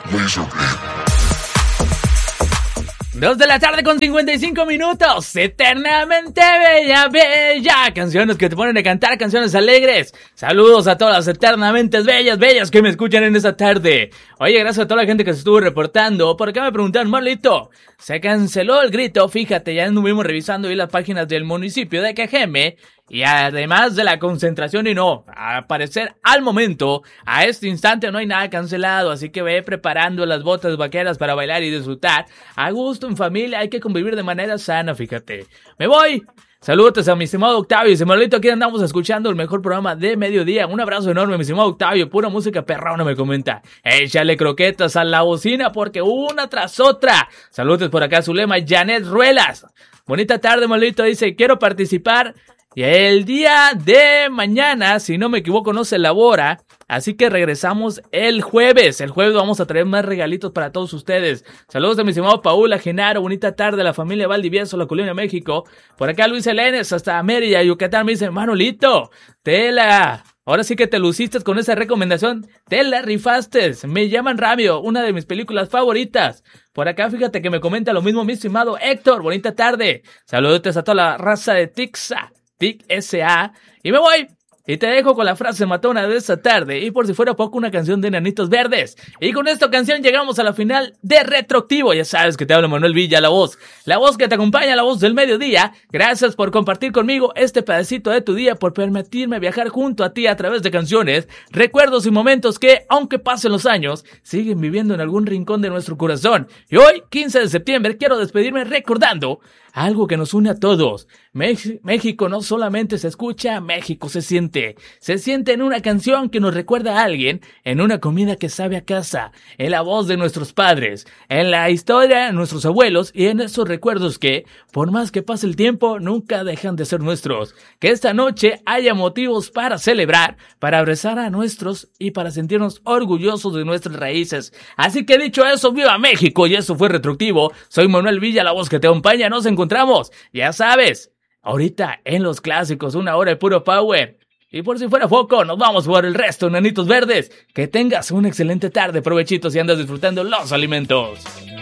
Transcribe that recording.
2 de la tarde con 55 minutos. Eternamente bella, bella. Canciones que te ponen a cantar, canciones alegres. Saludos a todas las eternamente bellas, bellas que me escuchan en esta tarde. Oye, gracias a toda la gente que se estuvo reportando. Por acá me preguntaron, Marlito, se canceló el grito. Fíjate, ya estuvimos revisando hoy las páginas del municipio de Cajeme. Y además de la concentración y no, al parecer al momento, a este instante no hay nada cancelado, así que ve preparando las botas vaqueras para bailar y disfrutar. A gusto, en familia, hay que convivir de manera sana, fíjate. ¡Me voy! Saludos a mi estimado Octavio y Simolito, aquí andamos escuchando el mejor programa de mediodía. Un abrazo enorme, mi estimado Octavio, pura música perrona me comenta. Échale croquetas a la bocina porque una tras otra. Saludos por acá a Zulema Janet Ruelas. Bonita tarde, Molito, dice, quiero participar. Y el día de mañana, si no me equivoco, no se elabora, así que regresamos el jueves. El jueves vamos a traer más regalitos para todos ustedes. Saludos a mi estimado Paula, Genaro, bonita tarde, la familia Valdivieso, la Colonia México. Por acá Luis Elenes, hasta Mérida, Yucatán, me dice, Manolito, tela. Ahora sí que te luciste con esa recomendación, te la rifaste. Me llaman Rabio, una de mis películas favoritas. Por acá fíjate que me comenta lo mismo mi estimado Héctor, bonita tarde. Saludos a toda la raza de Tixa. Tic S.A. Y me voy. Y te dejo con la frase matona de esta tarde. Y por si fuera poco, una canción de Enanitos Verdes. Y con esta canción llegamos a la final de Retroactivo. Ya sabes que te habla Manuel Villa, la voz que te acompaña, la voz del mediodía. Gracias por compartir conmigo este pedacito de tu día, por permitirme viajar junto a ti a través de canciones, recuerdos y momentos que, aunque pasen los años, siguen viviendo en algún rincón de nuestro corazón. Y hoy, 15 de septiembre, quiero despedirme recordando algo que nos une a todos. México no solamente se escucha, México se siente. Se siente en una canción que nos recuerda a alguien, en una comida que sabe a casa, en la voz de nuestros padres, en la historia de nuestros abuelos y en esos recuerdos que, por más que pase el tiempo, nunca dejan de ser nuestros. Que esta noche haya motivos para celebrar, para abrazar a nuestros y para sentirnos orgullosos de nuestras raíces. Así que dicho eso, ¡viva México! Y eso fue Retroactivo. Soy Manuel Villa, la voz que te acompaña. Nos encontramos, ya sabes, ahorita en los clásicos, 1 hora de puro power. Y por si fuera poco, nos vamos por el resto, Enanitos Verdes. Que tengas una excelente tarde, provechitos, y andas disfrutando los alimentos.